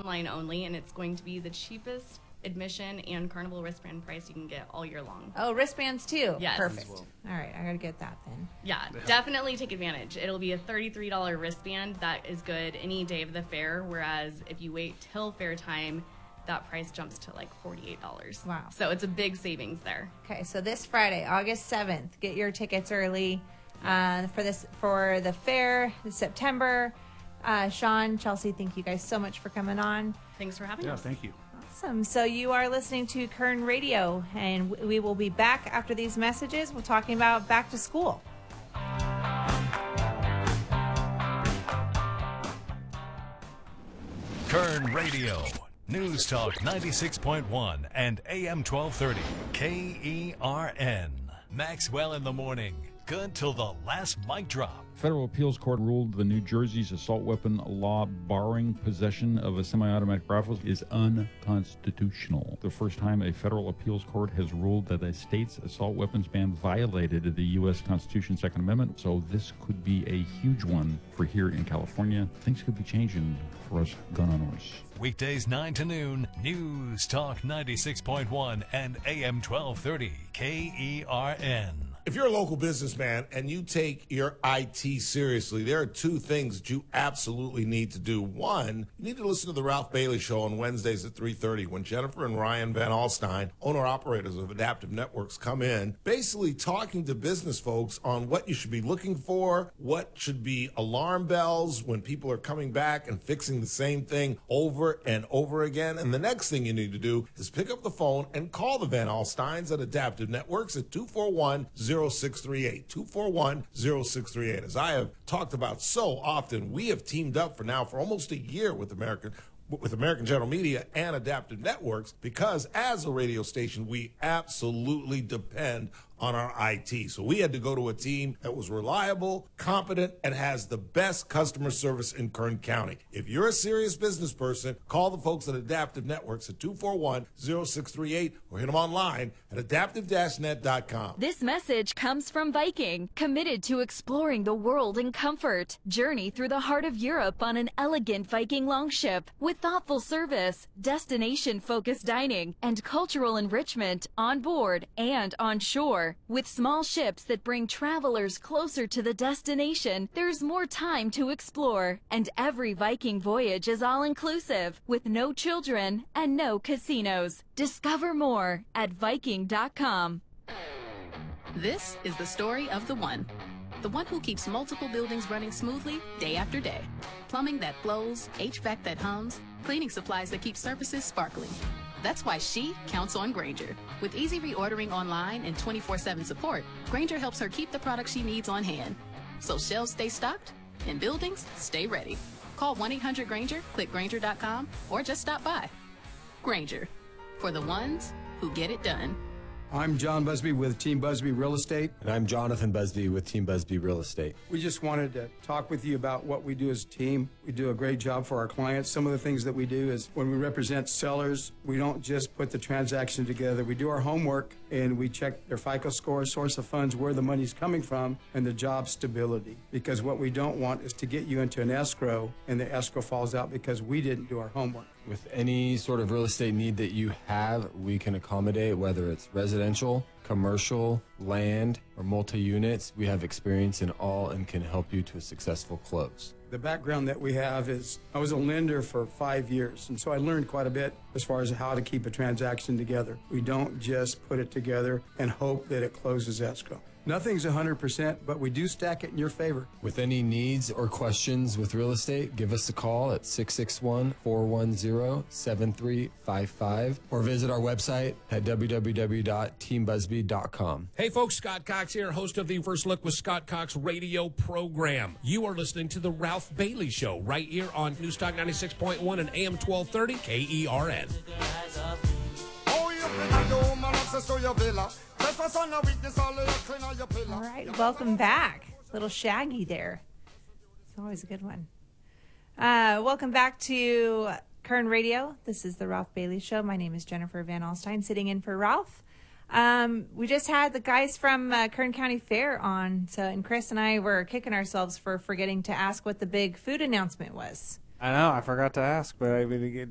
online only, and it's going to be the cheapest admission and carnival wristband price you can get all year long. Oh, wristbands too? Yes. Perfect. All right, I got to get that then. Yeah, definitely take advantage. It'll be a $33 wristband. That is good any day of the fair, whereas if you wait till fair time, that price jumps to like $48. Wow. So it's a big savings there. Okay, so this Friday, August 7th, get your tickets early for the fair this September. Sean, Chelsea, thank you guys so much for coming on. Thanks for having us. Yeah, thank you. Awesome. So you are listening to Kern Radio, and we will be back after these messages. We're talking about back to school. Kern Radio. News Talk 96.1 and AM 1230. KERN. Maxwell in the morning. Good till the last mic drop. Federal appeals court ruled the New Jersey's assault weapon law barring possession of a semi-automatic rifle is unconstitutional. The first time a federal appeals court has ruled that a state's assault weapons ban violated the U.S. Constitution's Second Amendment, so this could be a huge one for here in California. Things could be changing for us gun owners. Weekdays 9 to noon. News Talk 96.1 and AM 1230. KERN. If you're a local businessman and you take your IT seriously, there are two things that you absolutely need to do. One, you need to listen to the Ralph Bailey Show on Wednesdays at 3:30 when Jennifer and Ryan Van Alstyne, owner-operators of Adaptive Networks, come in, basically talking to business folks on what you should be looking for, what should be alarm bells when people are coming back and fixing the same thing over and over again. And the next thing you need to do is pick up the phone and call the Van Alstynes at Adaptive Networks at 241-0638. 241-0638. As I have talked about so often, we have teamed up for almost a year with American General Media and Adaptive Networks because as a radio station, we absolutely depend on our IT. So we had to go to a team that was reliable, competent, and has the best customer service in Kern County. If you're a serious business person, call the folks at Adaptive Networks at 241-0638 or hit them online at adaptive-net.com. This message comes from Viking, committed to exploring the world in comfort. Journey through the heart of Europe on an elegant Viking longship with thoughtful service, destination-focused dining, and cultural enrichment on board and on shore. With small ships that bring travelers closer to the destination, there's more time to explore. And every Viking voyage is all-inclusive, with no children and no casinos. Discover more at Viking.com. This is the story of the one who keeps multiple buildings running smoothly day after day. Plumbing that flows, HVAC that hums, cleaning supplies that keep surfaces sparkling. That's why she counts on Grainger. With easy reordering online and 24/7 support, Grainger helps her keep the products she needs on hand. So shelves stay stocked and buildings stay ready. Call 1-800-GRAINGER, click Grainger.com, or just stop by. Grainger, for the ones who get it done. I'm John Busby with Team Busby Real Estate. And I'm Jonathan Busby with Team Busby Real Estate. We just wanted to talk with you about what we do as a team. We do a great job for our clients. Some of the things that we do is when we represent sellers, we don't just put the transaction together. We do our homework and we check their FICO score, source of funds, where the money's coming from, and the job stability. Because what we don't want is to get you into an escrow and the escrow falls out because we didn't do our homework. With any sort of real estate need that you have, we can accommodate, whether it's residential, commercial, land, or multi-units. We have experience in all and can help you to a successful close. The background that we have is I was a lender for 5 years, and so I learned quite a bit as far as how to keep a transaction together. We don't just put it together and hope that it closes escrow. Nothing's 100%, but we do stack it in your favor. With any needs or questions with real estate, give us a call at 661-410-7355 or visit our website at www.teambusby.com. Hey folks, Scott Cox here, host of the First Look with Scott Cox radio program. You are listening to the Ralph Bailey Show right here on News Talk 96.1 and AM 1230 KERN. All right, welcome back. Little Shaggy there. It's always a good one. Welcome back to Kern Radio. This is the Ralph Bailey Show. My name is Jennifer Van Alstyne, sitting in for Ralph. We just had the guys from Kern County Fair on, and Chris and I were kicking ourselves for forgetting to ask what the big food announcement was. I know, I forgot to ask, but I mean,